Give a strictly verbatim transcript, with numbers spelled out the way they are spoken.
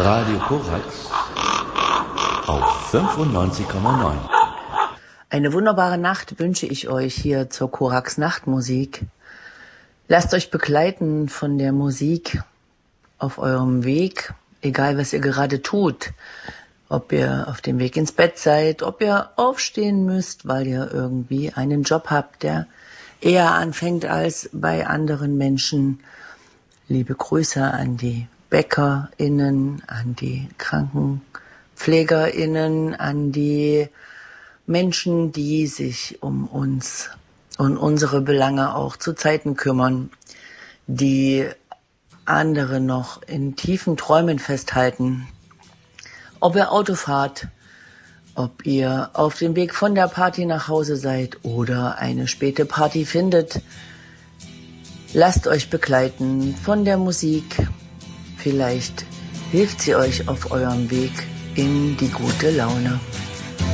Radio Korax auf fünfundneunzig Komma neun. Eine wunderbare Nacht wünsche ich euch hier zur Korax Nachtmusik. Lasst euch begleiten von der Musik auf eurem Weg, egal was ihr gerade tut. Ob ihr auf dem Weg ins Bett seid, ob ihr aufstehen müsst, weil ihr irgendwie einen Job habt, der eher anfängt als bei anderen Menschen. Liebe Grüße an die BäckerInnen, an die KrankenpflegerInnen, an die Menschen, die sich um uns und unsere Belange auch zu Zeiten kümmern, die andere noch in tiefen Träumen festhalten. Ob ihr Auto fahrt, ob ihr auf dem Weg von der Party nach Hause seid oder eine späte Party findet, lasst euch begleiten von der Musik. Vielleicht hilft sie euch auf eurem Weg in die gute Laune.